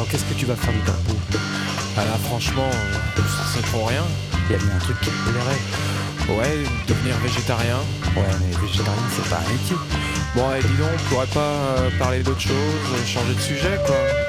qu'est-ce que tu vas faire de ta peau? Ah là, franchement, c'est trop rien. Il y a bien un truc qui te plairait. Ouais, devenir végétarien. Ouais, mais végétarien, c'est pas un métier. Bon, et dis donc, on pourrait pas parler d'autre chose, changer de sujet, quoi.